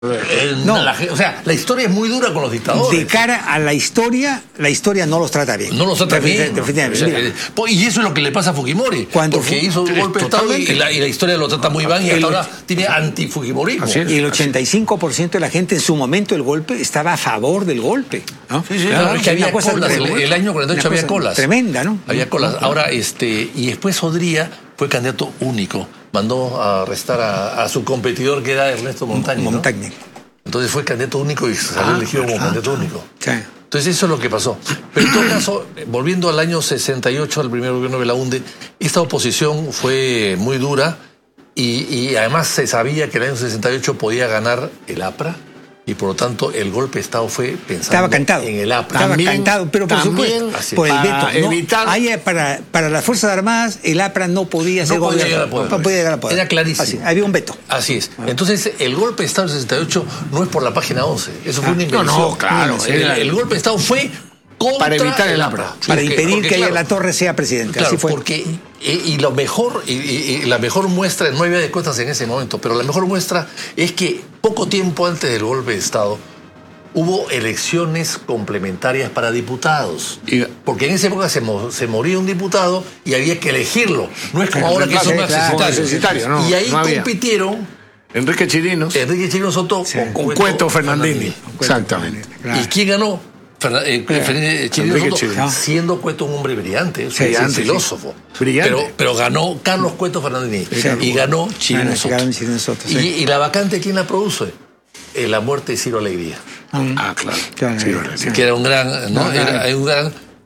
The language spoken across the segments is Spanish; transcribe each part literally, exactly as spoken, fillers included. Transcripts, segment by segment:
Eh, No. la, o sea, la historia es muy dura con los dictadores. De cara a la historia, la historia no los trata bien. No los trata bien. Definitivamente. O sea, eh, y eso es lo que le pasa a Fujimori. Cuando porque fu- hizo un golpe de Estado y la, y la historia lo trata muy bien y hasta El- ahora tiene anti-Fujimorismo. Y el ochenta y cinco por ciento de la gente en su momento del golpe estaba a favor del golpe, ¿no? Sí, sí, claro, es que había una cosa colas. El, tremenda. el año cuarenta y ocho Una había cosa colas. Tremenda, ¿no? Había colas. Ahora, este, y después Odría fue candidato único. Mandó a arrestar a, a su competidor que era Ernesto Montañez. ¿no? Montañez. Entonces fue candidato único y salió Ah, elegido como ah, candidato único. Sí. Entonces eso es lo que pasó. Pero en todo caso, volviendo al año sesenta y ocho, al primer gobierno de Belaúnde, esta oposición fue muy dura y, y además se sabía que en el año sesenta y ocho podía ganar el APRA y por lo tanto el golpe de Estado fue pensando Estaba cantado. en el APRA. Estaba También- cantado, pero por también supuesto, así, por el para veto. ¿no? evitar- Ahí, para, para las Fuerzas Armadas, el APRA no podía ser No podía gobierno. llegar al poder. No podía llegar al poder. Era clarísimo. Así, había un veto. Así es. Entonces, el golpe de Estado del sesenta y ocho no es por la página once. Eso fue una no, invención. no, claro, El, era- el golpe de Estado fue contra Para evitar el APRA. Sí, Para porque- impedir porque, que claro, la Torre sea presidente. Claro, Así fue. porque y, y lo mejor y, y- y la mejor muestra, no había de cuentas en ese momento, pero la mejor muestra es que poco tiempo antes del golpe de Estado hubo elecciones complementarias para diputados. Y- Porque en esa época se, mo- se moría un diputado y había que elegirlo. No es como ahora que claro, son sí, claro, accesitarios. accesitarios, no, y ahí no había. compitieron Enrique Chirinos, Enrique Chirinos Soto con Cueto Fernandini. Cueto Exactamente. Fernandini, claro. ¿Y quién ganó? Fernan- eh, Fernan- Chirinos Enrique Soto, Chirinos. siendo Cueto un hombre brillante, es un Brillante, sí. filósofo. Brillante. Pero, pero ganó Carlos Cueto Fernandini claro. y ganó Chirinos Ganó- Soto. ganó Chirinos Soto, sí. y, y la vacante, ¿quién la produce? Eh, la muerte de Ciro Alegría, Ah, claro. Claro, Sí, sí. sí. que era un gran, ¿no? No, Era un gran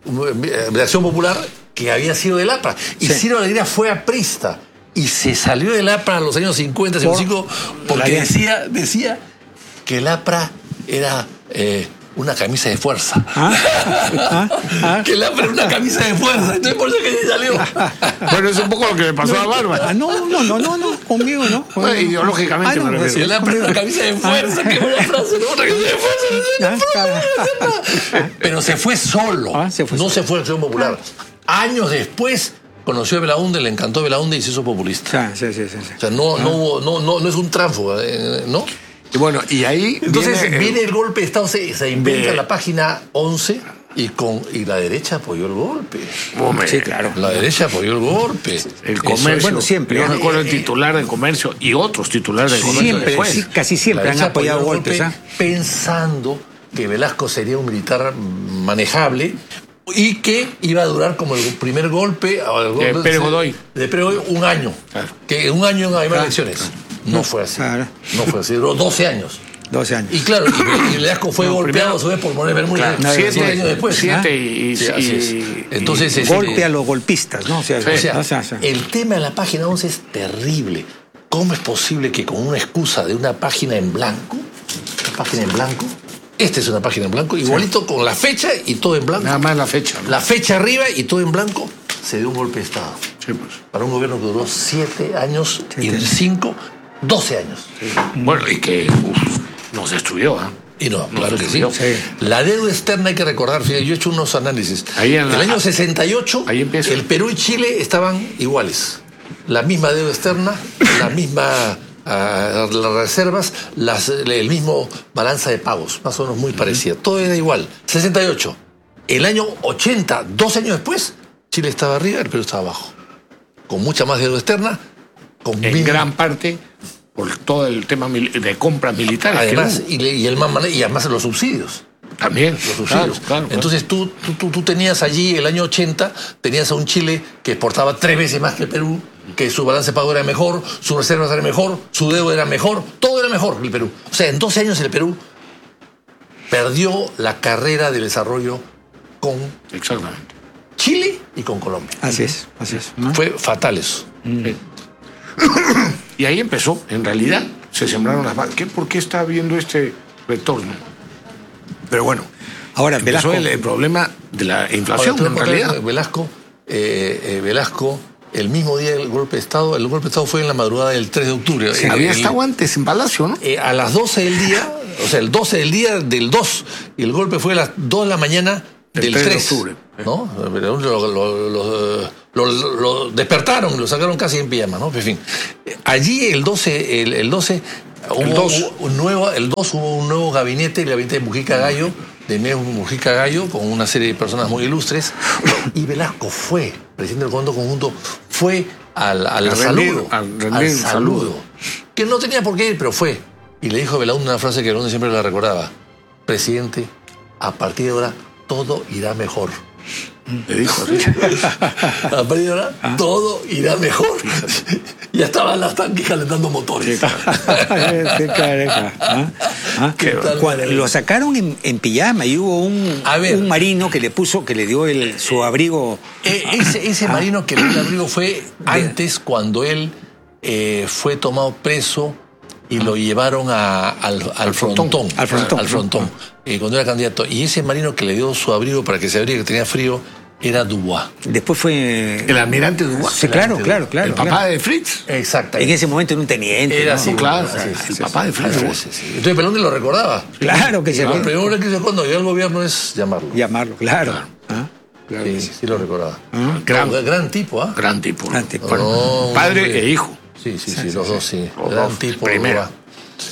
eh, de Acción Popular que había sido del APRA. Y Sí. Ciro Alegría fue aprista y se salió del APRA en los años cincuenta, Por cincuenta y cinco, la porque alianza. decía, decía que el APRA era eh, una camisa de fuerza. Ah, ah, ah. Que el APRA era una camisa de fuerza. Entonces por eso que se salió. Bueno, es un poco lo que le pasó a Barba. Ah, no, no, no, no, no, conmigo no. Bueno, ideológicamente me refiero. Si el APRA era una camisa de fuerza, qué buena frase, ¿no? Una camisa de fuerza. Ah, claro. Pero se fue solo. Ah, se fue no solo. se fue a Acción Popular. Años después conoció a Belaúnde, le encantó Belaúnde y se hizo populista. Sí, sí, sí, sí. O sea, no, no, hubo- no, no, no es un tránsfuga, eh, ¿no? Y bueno, y ahí Entonces viene, viene, eh, el golpe de Estado, se, se inventa de- la página once y, con, y la derecha apoyó el golpe. hombre, Sí, claro. La derecha apoyó el golpe. el Eso- comercio. bueno, siempre, Yo ¿eh? recuerdo el titular del comercio y otros titulares del comercio Siempre, después. sí, casi La siempre han derecha apoyó apoyado el golpes. golpe ¿ah? pensando que Velasco sería un militar manejable y que iba a durar como el primer golpe o el golpe Pérez Godoy. de Pérez Godoy un año. Claro. Que un año no había Claro. elecciones. No fue así. Claro. No fue así. Duró doce años. doce años. Y claro, y, y Velasco fue No, golpeado primero- a su vez por Monet Bermúdez Claro, siete siete, años después. siete ¿Ah? y, Sí, y- así es. y- Entonces, y- este, Golpe a los golpistas, ¿no? O sea, O sea, o sea, o sea. el tema de la página once es terrible. ¿Cómo es posible que con una excusa de una página en blanco, una página en blanco, esta es una página en blanco, igualito con la fecha y todo en blanco, nada más la fecha, ¿no? la fecha arriba y todo en blanco, se dio un golpe de Estado. Sí, pues. Para un gobierno que duró siete años y Siete. cinco, doce años. Bueno, y que uf, nos destruyó, ¿ah? Y no, claro que sí. Sí. La deuda externa hay que recordar, fíjate, yo he hecho unos análisis. Ahí en la- el año sesenta y ocho, ahí empieza. el Perú y Chile estaban iguales. La misma deuda externa, la misma ah, las reservas, las, el mismo balanza de pagos, más o menos muy parecida. Todo era igual. sesenta y ocho. El año ochenta, dos años después, Chile estaba arriba, el Perú estaba abajo. Con mucha más deuda externa, con En misma- gran parte por todo el tema mil- de compras militares. que además, hubo. y, le- y el más mane- y además los subsidios. También, Los claro, subsidios. claro, claro. Entonces tú, tú, tú, tú tenías allí el año ochenta, tenías a un Chile que exportaba tres veces más que el Perú, que su balance de pago era mejor, sus reservas eran mejor, su deuda era mejor, todo era mejor que el Perú. O sea, en doce años el Perú perdió la carrera del desarrollo con Exactamente. Chile y con Colombia. Así es, así es. ¿no? Fue fatal eso. Sí. Y ahí empezó, en realidad, se sembraron las bases. ¿Qué- ¿Por qué está habiendo este retorno? Pero bueno, Ahora, empezó Velasco, el, el problema de la inflación, Ahora, tú en me realidad. acuerdas, Velasco, eh, eh, Velasco, el mismo día del golpe de Estado, el golpe de Estado fue en la madrugada del tres de octubre. Se El- había el- estado antes en Palacio, ¿no? eh, a las doce del día, o sea, el doce del día del dos, y el golpe fue a las dos de la mañana Del del tres de tres. octubre. ¿No? Lo, lo- lo- lo- lo- lo despertaron, lo sacaron casi en pijama, ¿no? En fin. Allí el doce, el, el doce El hubo, dos. hubo un nuevo, el dos hubo un nuevo gabinete, el gabinete de Mujica Gallo, de Meo Mujica Gallo, con una serie de personas muy ilustres, y Velasco fue, presidente del Comando Conjunto, fue al, al A saludo, rendir- al rendir al saludo, que no tenía por qué ir, pero fue. Y le dijo a Belaúnde una frase que Belaúnde siempre la recordaba: presidente, a partir de ahora todo irá mejor. Le dijo así. A partir de ahora todo irá mejor. Ya estaban las tanques calentando motores. Qué careja. ¿Ah? ¿Ah? ¿Qué tal? Cuando lo sacaron en, en pijama y hubo un, A ver. un marino que le puso, que le dio el, su abrigo. Eh, ese ese marino que le dio el abrigo fue antes, cuando él eh, fue tomado preso y lo llevaron a- al, al frontón. frontón. Al frontón. Al frontón, eh, cuando era candidato. Y ese marino que le dio su abrigo para que se abrigue, que tenía frío, era Dubois. Después fue. El almirante Dubois. Sí, claro, claro, claro. El papá claro. de Fritz. Exacto. En ese momento era un teniente. Era ¿no? así, Claro, sí, el sí, sí, papá de sí, Fritz. sí, sí. Entonces Belaúnde lo recordaba. Claro que se Lo acuerda. primero que hizo cuando llegó al gobierno es llamarlo. Llamarlo, claro. ¿Ah? Sí, sí lo recordaba. Gran- No, gran tipo, ¿ah? Gran tipo. Gran tipo. Bueno, No, padre hombre. e hijo. Sí, sí, sí, los dos sí. Los Gran dos, tipo. primera. Dubois.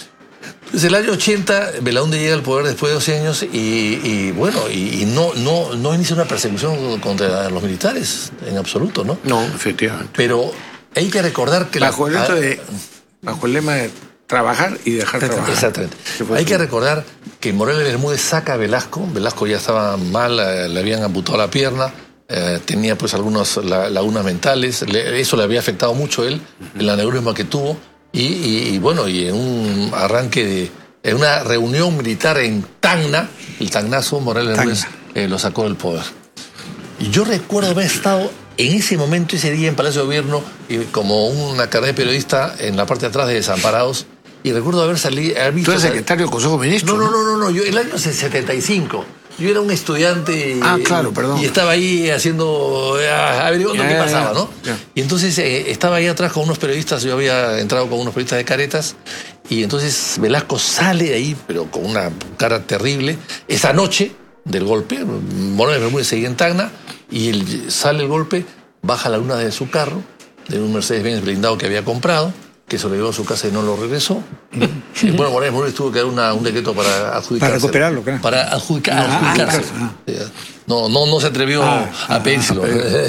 Desde el año ochenta, Belaúnde llega al poder después de doce años y, y, bueno, y, y no, no, no inicia una persecución contra los militares, en absoluto, ¿no? No, efectivamente. Pero hay que recordar que Bajo el, la... hecho de, bajo el lema de trabajar y dejar trabajar. Exactamente. Que fue Hay su- que recordar que Morales Bermúdez saca a Velasco. Velasco ya estaba mal, eh, le habían amputado la pierna, eh, tenía pues algunas la- lagunas mentales. Le- eso le había afectado mucho a él, el aneurisma que tuvo. Y, y- y bueno, y en un arranque de. En una reunión militar en Tacna, el Tacnazo, Morales Bermúdez eh, lo sacó del poder. Y yo recuerdo haber estado en ese momento, ese día en Palacio de Gobierno, y como una carrera de periodista en la parte de atrás de Desamparados. Y recuerdo haber salido. Haber Tú visto eres secretario del Consejo de Ministros. no, no, no, no, no, yo el año setenta y cinco. Yo era un estudiante. Ah, claro, perdón. Y estaba ahí haciendo, eh, averiguando Ya, qué ya, pasaba, ya. ¿no? Ya. Y entonces eh, estaba ahí atrás con unos periodistas, yo había entrado con unos periodistas de Caretas, y entonces Velasco sale de ahí, pero con una cara terrible, esa noche del golpe. Morales Bermúdez seguía en Tacna, y él, sale el golpe, baja la luna de su carro, de un Mercedes-Benz blindado que había comprado, que se lo llevó a su casa y no lo regresó. Y bueno, Morales Bermúdez tuvo que dar una- un decreto para adjudicarse. Para recuperarlo, claro. Para adjudica- Ah, adjudicarse. ah, No, no, no se atrevió Ah, a ah, pedírselo.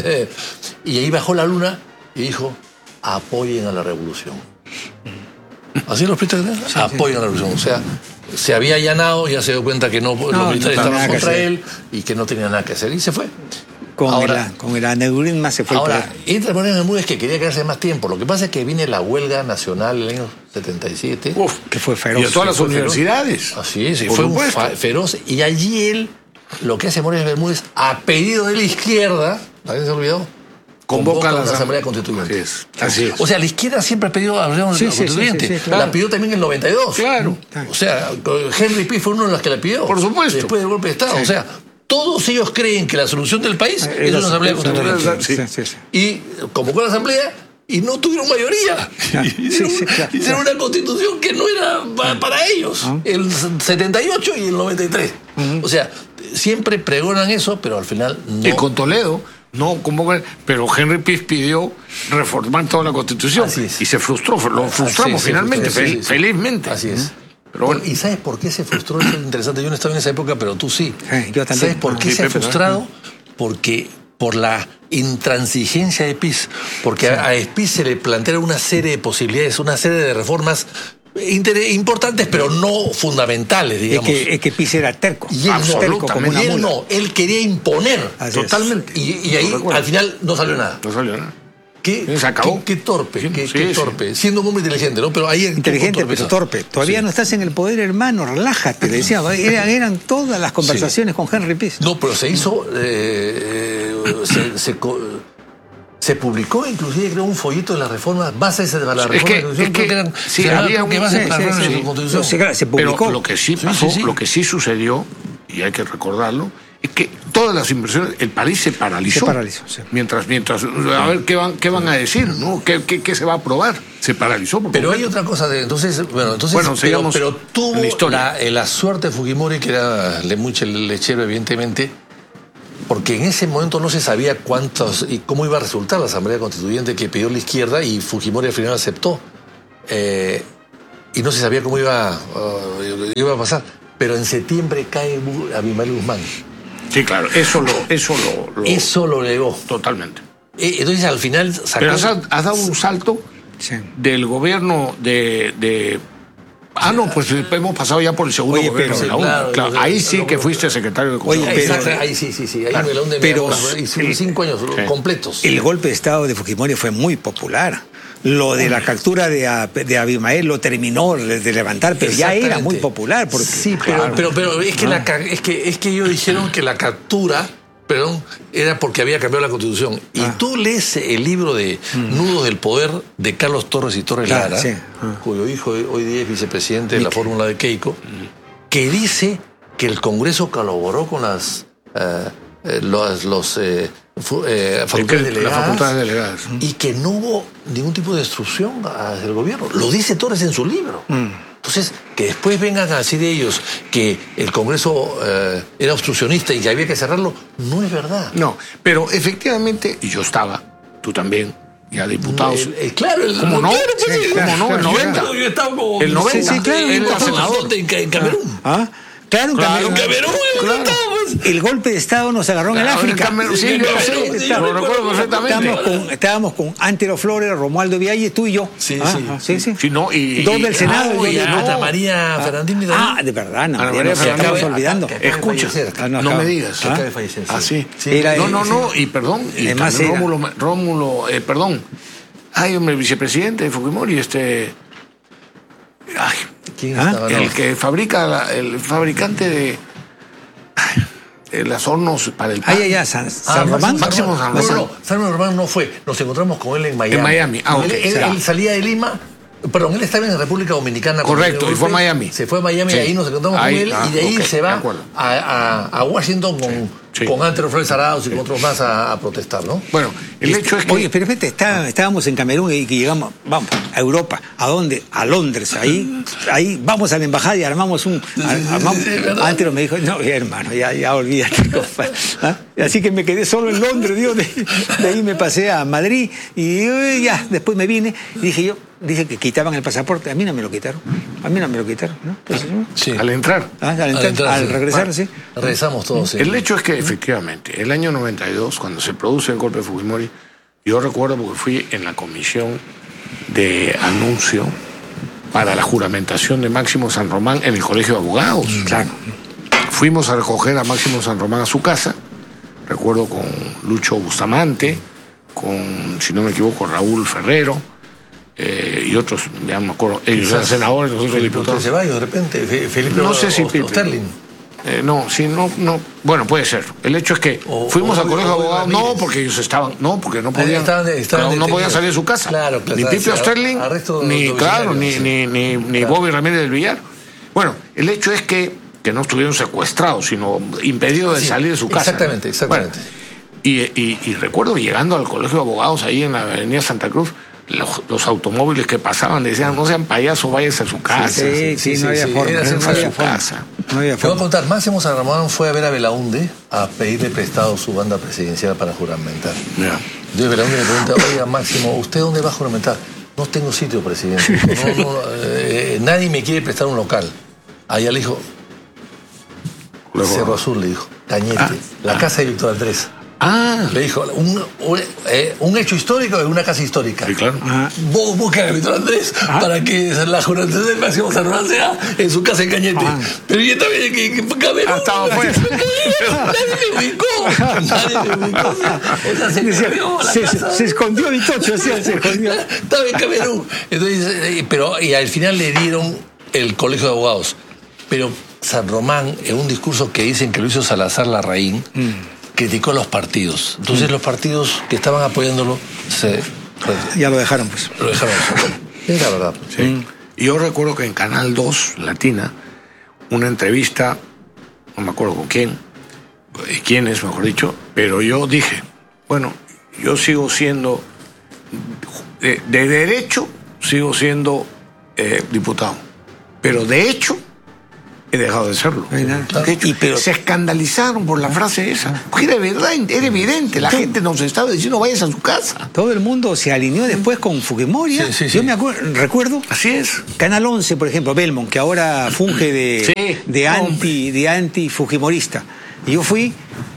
Y ahí bajó la luna y dijo: apoyen a la revolución. Así los periodistas apoyen a la revolución. O sea, se había allanado, ya se dio cuenta que no, los no militares tenía estaban nada que contra hacer. él y que no tenía nada que hacer. Y se fue. Con, Ahora- el, con el aneurisma se fue Ahora, el poder. entra Morales Bermúdez, que quería quedarse más tiempo. Lo que pasa es que viene la huelga nacional en el año setenta y siete. Uf, Que fue feroz. y a todas las fue feroz. universidades. Así es, y Por fue un supuesto. fa- feroz. Y allí él, lo que hace Morales Bermúdez, a pedido de la izquierda, ¿alguien se ha olvidado? Convoca a la una asamblea asamblea. constituyente. Así es, así es. O sea, la izquierda siempre ha pedido a la asamblea Sí, sí, sí, constituyente. sí, sí, claro. La pidió también en el noventa y dos. Claro. O sea, Henry P. fue uno de los que la pidió. Por supuesto. Después del golpe de Estado. Sí. O sea, todos ellos creen que la solución del país es Era- una asamblea era- constituyente. Sí. Sí, sí, sí. Y convocó a la asamblea y no tuvieron mayoría. Sí, Hicieron, sí, claro, hicieron una constitución que no era pa- para ellos. El setenta y ocho y el noventa y tres. O sea, siempre pregonan eso, pero al final no. Y con Toledo no convocan, pero Henry Piz pidió reformar toda la Constitución. Así es. Y se frustró, lo Ah, frustramos sí, sí, finalmente, sí, sí, fel- sí. felizmente. Así es. Pero bueno. ¿Y sabes por qué se frustró? Eso es interesante. Yo no estaba en esa época, pero tú sí. Sí, yo también. ¿Sabes por qué Sí, se ha Pepe, ¿no? frustrado? Porque por la intransigencia de Piz. Porque a, a Piz se le plantearon una serie de posibilidades, una serie de reformas inter- importantes, pero no fundamentales, Es digamos. que, es que Pizzi era terco. Y él, no, terco como una y él mula. no, él quería imponer. Así es. Totalmente. Y, y ahí Lo recuerdo. al final no salió nada. No salió nada. Qué, Se acabó. qué, qué torpe, Sí, qué, sí, qué sí. torpe. Siendo un hombre inteligente, ¿no? Pero ahí Inteligente, torpe, pero torpe. Todavía Sí. no estás en el poder, hermano. Relájate. Le decía, eran, eran todas las conversaciones con Henry Piz. No, pero se hizo, eh, eh, se, se, co- se publicó inclusive creo un folleto de las reformas, bases de la reforma Es que- de la Constitución, es creo que- eran, sí, se había había un- que bases sí, para la sí, reforma de sí. la Constitución. Sí, claro, se publicó. Pero lo que sí Sí, pasó, sí, sí. lo que sí sucedió, y hay que recordarlo, es que todas las inversiones, el país se paralizó. Se paralizó, sí. Mientras, mientras, a ver qué van, qué van a decir, ¿no? ¿Qué, qué, qué se va a aprobar? Se paralizó. por Pero hay completo. otra cosa de entonces, bueno, entonces Bueno, pero, sigamos pero tuvo en la historia. la, eh, la suerte de Fujimori, que era le mucho el lechero, evidentemente, porque en ese momento no se sabía cuántos y cómo iba a resultar la Asamblea Constituyente que pidió la izquierda y Fujimori al final aceptó. Eh, y no se sabía cómo iba, uh, iba a pasar. Pero en septiembre cae Abimael Guzmán. Sí, claro, eso lo... Eso lo, lo eso lo negó. Totalmente. Entonces al final sacó... Pero has, has dado un salto sí. del gobierno de... de... Ah, no, pues hemos pasado ya por el segundo Oye, gobierno pero, de la U N A. Claro, claro, ahí sí lo, que fuiste secretario de Oye, pero, Exacto, ahí sí, sí, sí. Ahí claro, me lo pero hicimos cinco años sí. completos. El golpe de Estado de Fujimori fue muy popular. Lo de la captura de, de Abimael lo terminó de levantar, pero ya era muy popular. Porque, sí, pero, claro. pero, pero es, que ah. la, es, que, es que ellos dijeron que la captura... Perdón, era porque había cambiado la Constitución. Y ah. tú lees el libro de mm. Nudos del Poder de Carlos Torres y Torres claro, Lara, sí. ah. cuyo hijo hoy día es vicepresidente de la fórmula de Keiko, mm. que dice que el Congreso colaboró con las uh, eh, los, los eh, eh, facultades delegadas, las facultades delegadas y que no hubo ningún tipo de destrucción hacia el gobierno. Lo dice Torres en su libro. Mm. Entonces, que después vengan a decir ellos que el Congreso eh, era obstruccionista y que había que cerrarlo, no es verdad. No, pero efectivamente, y yo estaba, tú también, ya diputados. El, el, claro, el, ¿cómo no? Claro, sí, sí, ¿Cómo no? El noventa. Yo estaba como... El noventa. Sí, sí, claro. El senador. En, en Camerún. ¿Ah? Claro, claro, en Camerún. Claro. El golpe de Estado nos agarró en el África. Camerún, sí, yo sé, sí, lo recuerdo perfectamente. Estábamos con, estábamos con Antero Flores, Romualdo Vialle, tú y yo. Sí, ah, sí. Ah, sí, sí. sí no, y, Dos del Senado. Ah, y Ana no. María Ferrandini. Ah, de verdad, Ana María, nos estamos olvidando. Escucha, ah, no, no me digas. Que acaba de fallecer. Ah, sí. sí. Era, no, no, no, y perdón, y además Rómulo, Rómulo eh, perdón. Ay, hombre, el vicepresidente de Fujimori, este... Ay, ¿quién ¿ah? estaba? El No. que fabrica, la, el fabricante de... Ay, de las hornos para el pan. Ah, ya, ya, San, San ah, Román. Máximo San Román. No, no, San Román no fue. Nos encontramos con él en Miami. En Miami, ah, ok. Él, él, él salía de Lima, perdón, él estaba en República Dominicana. Correcto, y fue a Miami. Se fue a Miami sí. y ahí nos encontramos ahí, con él ah, y de ahí okay, se va a, a, a Washington con, sí, sí. con Antero Flores Arauz y con otros más a, a protestar, ¿no? Bueno, el y, hecho es que... Oye, pero espérate, está, estábamos en Camerún y que llegamos, vamos, a Europa. ¿A dónde? A Londres. Ahí, ahí vamos a la embajada y armamos un... Armamos, Antero me dijo, no, hermano, ya, ya olvídate. ¿Ah? Así que me quedé solo en Londres, digo, de, de ahí me pasé a Madrid y ya, después me vine y dije yo, dije que quitaban el pasaporte, a mí no me lo quitaron, a mí no me lo quitaron, ¿no? Entonces, sí. Al entrar. Ah, al, entrar, al, entrar, al sí. regresar, bueno, sí. Regresamos todos, sí. El hecho es que, efectivamente, el año noventa y dos, cuando se produce el golpe de Fujimori, yo recuerdo porque fui en la comisión de anuncio para la juramentación de Máximo San Román en el Colegio de Abogados. Claro. Fuimos a recoger a Máximo San Román a su casa, recuerdo con Lucho Bustamante, con, si no me equivoco, Raúl Ferrero, eh, y otros, ya no me acuerdo, ellos eran senadores, nosotros diputados. Se va de repente, Felipe no sé si Pipe. Sterling. Eh, no, sí, no, no. Bueno, puede ser. El hecho es que o, fuimos o, al colegio de abogados, no, porque ellos estaban, no, porque no podían, estaban, estaban claro, no podían salir de su casa. Claro, claro, ni Pipe Sterling, ni, claro, ni, sí. ni, ni, ni claro. Bobby Ramírez del Villar. Bueno, el hecho es que, que no estuvieron secuestrados, sino impedidos de sí, salir de su casa. Exactamente, exactamente. Bueno, y, y, y recuerdo llegando al colegio de abogados ahí en la avenida Santa Cruz, Los, los automóviles que pasaban decían, no sean payasos, váyanse a su casa. Sí, sí, sí, sí no había sí, forma. Era, no no había su forma. casa. No había forma. Te voy a contar, Máximo San Román fue a ver a Belaúnde a pedirle prestado su banda presidencial para juramentar. Yeah. Entonces Belaúnde le pregunta, oiga Máximo, ¿usted dónde va a juramentar? No tengo sitio, presidente. No, no, eh, nadie me quiere prestar un local. Allá le dijo, Luego, Cerro Azul, le dijo, Cañete, ah, la ah. casa de Víctor Andrés. Ah. Le dijo, un, un, eh, un hecho histórico es una casa histórica. Sí, claro. Ajá. Vos buscas a Víctor Andrés Ajá. para que la juramentación del Máximo San Román sea en su casa en Cañete. Ajá. Pero yo también que, que Camerún. Ah, estaba afuera. Nadie me ubicó. Nadie me ubicó. O sea, se, Decía, se, se, se escondió Vitocho, o sea, se escondió. Estaba en Camerún. Entonces, pero y al final le dieron el colegio de abogados. Pero San Román, en un discurso que dicen que lo hizo Salazar Larraín, mm. criticó a los partidos. Entonces mm. los partidos que estaban apoyándolo se... Ya lo dejaron, pues. Lo dejaron. Es la verdad. Sí. Mm. Y yo recuerdo que en Canal dos, Latina, una entrevista, no me acuerdo con quién, quién es, mejor dicho, pero yo dije, bueno, yo sigo siendo, de, de derecho, sigo siendo eh, diputado, pero de hecho, he dejado de serlo. No hay nada. De hecho, Y pero- se escandalizaron por la frase esa. Porque era verdad, era evidente. La gente nos estaba diciendo, vayas a su casa. Todo el mundo se alineó después con Fujimori. ¿eh? Sí, sí, Yo sí. me acuerdo, recuerdo, Así es. Canal once, por ejemplo, Belmont, que ahora funge de, Sí, de hombre. anti, de anti-fujimorista. Y yo fui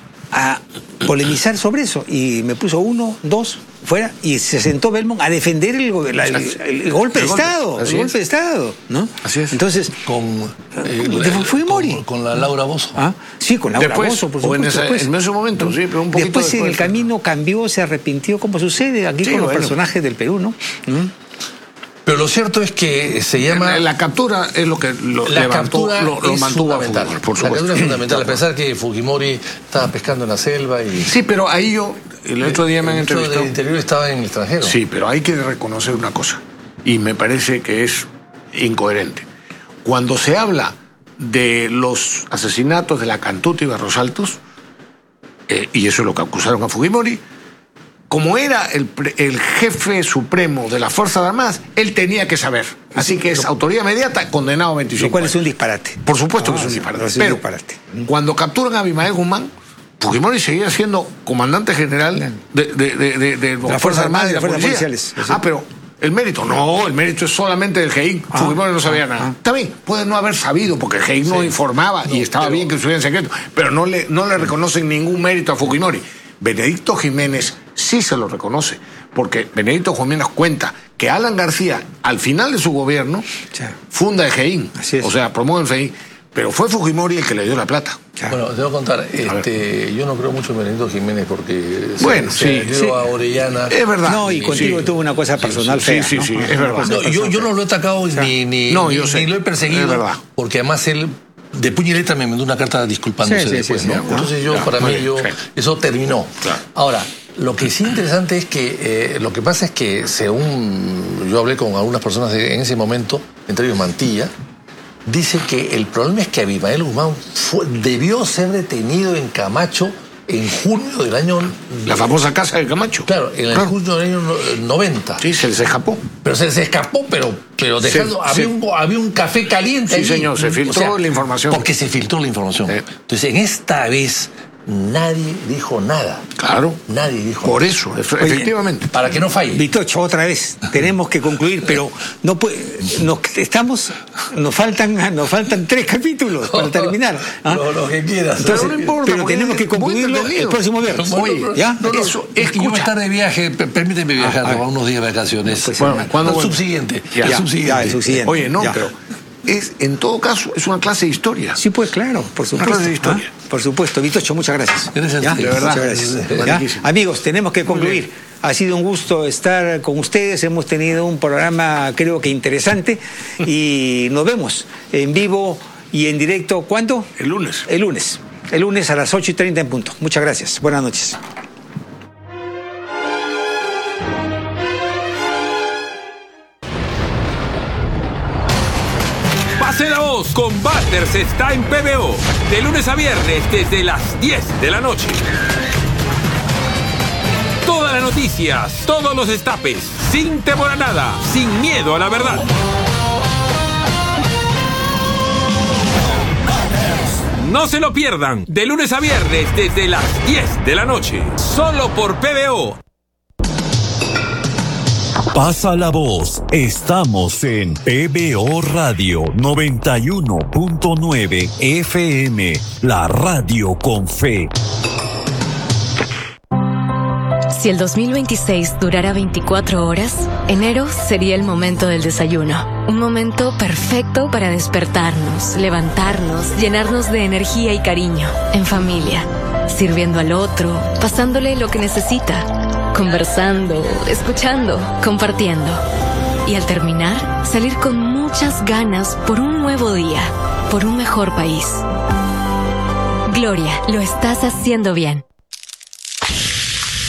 a polemizar sobre eso y me puso uno, dos, fuera, y se sentó Belmont a defender el, go- la- el- el- el golpe de El golpe, Estado, el así golpe es. de Estado, ¿no? Así es. Entonces, Con, eh, ¿De Fujimori? con, con la Laura Bozo. ¿ah? Sí, con Laura Después, Bozzo, por o en supuesto. ese- después. en ese momento, sí, pero un poquito Después, en el después. camino cambió, se arrepintió, como sucede aquí Sí, con los bueno. personajes del Perú, ¿no? ¿Mm? Pero lo cierto es que se llama... La, la captura es lo que lo La levantó, captura lo, lo es mantuvo a fundamental. Fujimori, por La supuesto. captura es fundamental. A pesar que Fujimori estaba pescando en la selva y... Sí, pero ahí yo, el otro día me han el ministro entrevistado. del Interior estaba en el extranjero. Sí, pero hay que reconocer una cosa, y me parece que es incoherente. Cuando se habla de los asesinatos de la Cantuta y Barros Altos, eh, y eso es lo que acusaron a Fujimori, como era el, pre- el jefe supremo de las Fuerzas Armadas, él tenía que saber. Así que es autoridad inmediata, condenado a veinticinco Lo cual es un años. disparate. Por supuesto que Ah, es un sí, disparate. es un Pero disparate. cuando capturan a Abimael Guzmán, Fujimori seguía siendo comandante general de, de, de, de- de las Fuerzas Armadas y la Fuerzas Policía. Policiales, sí. Ah, pero el mérito, no, el mérito es solamente del G I. Ah, Fujimori no sabía ah, nada. ah. Está bien, puede no haber sabido, porque el G I no informaba y estaba pero- bien que estuviera en secreto, pero no le, no le reconocen ningún mérito a Fujimori. Benedicto Jiménez sí se lo reconoce, porque Benedicto Jiménez cuenta que Alan García, al final de su gobierno, Sí. funda el G I, Así es. o sea, promueve el G I, pero fue Fujimori el que le dio la plata. Claro. Bueno, te voy a contar, este, yo no creo mucho en Benedicto Jiménez porque se- Bueno, se sí, ha ido sí. a Orellana. Es verdad. No, y contigo Sí. tuvo una cosa personal sí, fea. sí, ¿no? sí, Una es verdad. cosa No, yo, personal yo fea. no lo he atacado ni, ni, No, ni- yo sé. ni lo he perseguido, Es verdad. porque además él de puño y letra me mandó una carta disculpándose Sí, sí, después, sí, ¿no? sí, Entonces yo, claro, para muy mí, bien, yo, sí. eso terminó. Claro. Ahora, lo que sí interesante es que, eh, lo que pasa es que según yo hablé con algunas personas de- en ese momento, entre ellos Mantilla, dice que el problema es que Abimael Guzmán fue- debió ser detenido en Camacho en junio del año... La famosa casa de Camacho. Claro, en el Claro. junio del año no- noventa. Sí, se les escapó. Pero se, se escapó, pero, pero dejando, Sí, había, sí. Un, había un café caliente Sí, allí. señor, se filtró la información. Porque se filtró la información. Sí. Entonces, en esta vez, nadie dijo nada. Claro. Nadie dijo Por nada. eso, efe- efectivamente. Para que no falle. Vitocho, otra vez, tenemos que concluir, pero no puede, nos estamos, nos faltan, nos faltan tres capítulos para terminar. ¿ah? Lo, lo que quieras. Entonces, Pero no importa, pero porque tenemos que es muy concluirlo entretenido. el próximo viernes. Bueno, Oye, pero- ¿ya? No, no, Eso, es que yo voy a escucha. estar de viaje, per- permíteme viajar, Ah, ah. tomar unos días de vacaciones. Pues, Bueno, hermano. ¿cuándo el vuelve? subsiguiente. Ya, el ya, subsiguiente. ya, el subsiguiente. Oye, no, Ya. pero es, en todo caso, es una clase de historia. Sí, pues claro, por supuesto. clase de historia. ¿ah? Por supuesto, Vitocho, muchas gracias. Gracias, ¿Ya? de verdad. Muchas gracias. Sí, ¿Ya? magnífico. Amigos, tenemos que concluir. Ha sido un gusto estar con ustedes. Hemos tenido un programa, creo que interesante. Y nos vemos en vivo y en directo. ¿Cuándo? El lunes. El lunes. El lunes a las ocho y treinta en punto. Muchas gracias. Buenas noches. Pase la voz, Combaters está en P B O, de lunes a viernes desde las diez de la noche. Todas las noticias, todos los destapes, sin temor a nada, sin miedo a la verdad. No se lo pierdan, de lunes a viernes desde las diez de la noche, solo por P B O. Pasa la voz. Estamos en P B O Radio noventa y uno punto nueve F M, la radio con fe. Si el dos mil veintiséis durara veinticuatro horas, enero sería el momento del desayuno. Un momento perfecto para despertarnos, levantarnos, llenarnos de energía y cariño, en familia, sirviendo al otro, pasándole lo que necesita, conversando, escuchando, compartiendo. Y al terminar, salir con muchas ganas por un nuevo día, por un mejor país. Gloria, lo estás haciendo bien.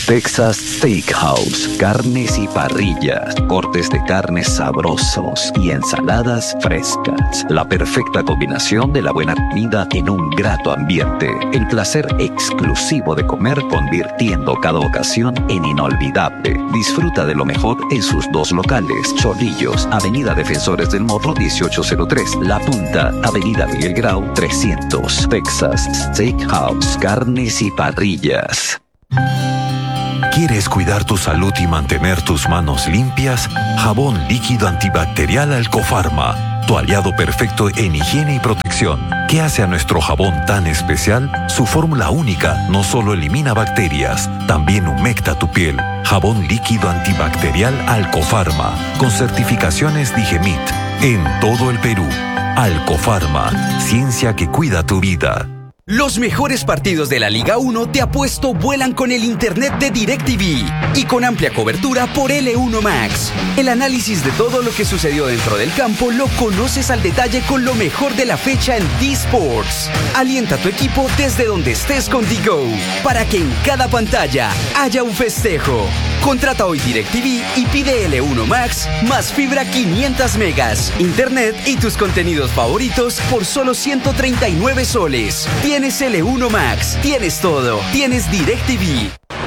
Texas Steakhouse, carnes y parrillas, cortes de carnes sabrosos y ensaladas frescas. La perfecta combinación de la buena comida en un grato ambiente. El placer exclusivo de comer convirtiendo cada ocasión en inolvidable. Disfruta de lo mejor en sus dos locales. Chorrillos, Avenida Defensores del Morro dieciocho cero tres. La Punta, Avenida Miguel Grau trescientos. Texas Steakhouse, carnes y parrillas. ¿Quieres cuidar tu salud y mantener tus manos limpias? Jabón líquido antibacterial Alcofarma, tu aliado perfecto en higiene y protección. ¿Qué hace a nuestro jabón tan especial? Su fórmula única no solo elimina bacterias, también humecta tu piel. Jabón líquido antibacterial Alcofarma, con certificaciones Digemit, en todo el Perú. Alcofarma, ciencia que cuida tu vida. Los mejores partidos de la Liga uno de Apuesto vuelan con el internet de DirecTV y con amplia cobertura por L uno Max. El análisis de todo lo que sucedió dentro del campo lo conoces al detalle con lo mejor de la fecha en D-Sports. Alienta a tu equipo desde donde estés con D-Go para que en cada pantalla haya un festejo. Contrata hoy DirecTV y pide L uno Max más fibra quinientos megas, internet y tus contenidos favoritos por solo ciento treinta y nueve soles. Tienes L uno Max, tienes todo, tienes DirecTV.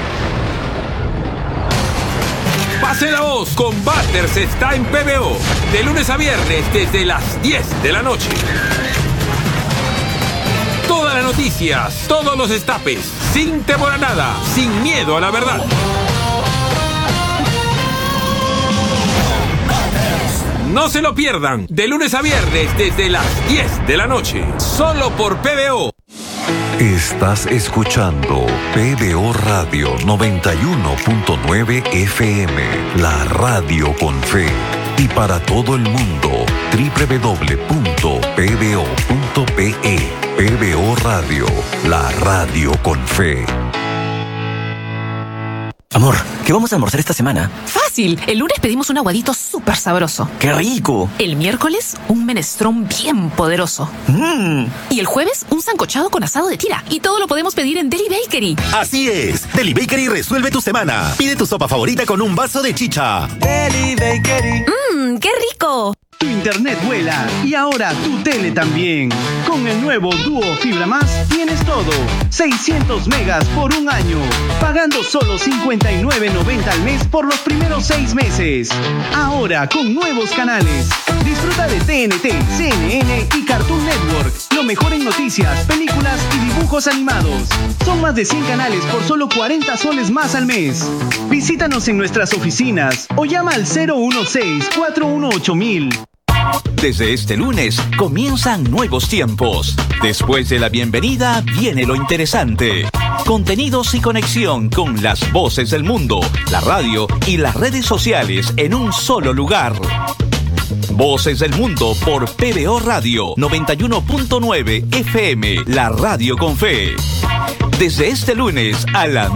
Pase la voz con Butters está en P B O, de lunes a viernes desde las diez de la noche. Todas las noticias, todos los destapes, sin temor a nada, sin miedo a la verdad. No se lo pierdan, de lunes a viernes desde las diez de la noche, solo por P B O. Estás escuchando P B O Radio noventa y uno punto nueve F M, la radio con fe. Y para todo el mundo, doble u doble u doble u punto p b o punto p e. P B O Radio, la radio con fe. Amor, ¿qué vamos a almorzar esta semana? Fácil. El lunes pedimos un aguadito súper sabroso. ¡Qué rico! El miércoles, un menestrón bien poderoso. Mmm. Y el jueves, un sancochado con asado de tira. Y todo lo podemos pedir en Deli Bakery. Así es. Deli Bakery resuelve tu semana. Pide tu sopa favorita con un vaso de chicha. Deli Bakery. Mmm, ¡qué rico! Tu internet vuela y ahora tu tele también. Con el nuevo Duo Fibra Más tienes todo. seiscientos megas por un año. Pagando solo cincuenta y nueve noventa al mes por los primeros seis meses. Ahora con nuevos canales. Disfruta de T N T, C N N y Cartoon Network. Lo mejor en noticias, películas y dibujos animados. Son más de cien canales por solo cuarenta soles más al mes. Visítanos en nuestras oficinas o llama al cero uno seis, cuatro uno ocho mil. Desde este lunes comienzan nuevos tiempos. Después de la bienvenida viene lo interesante. Contenidos y conexión con las voces del mundo, la radio y las redes sociales en un solo lugar. Voces del Mundo por P B O Radio noventa y uno punto nueve F M, la radio con fe. Desde este lunes a la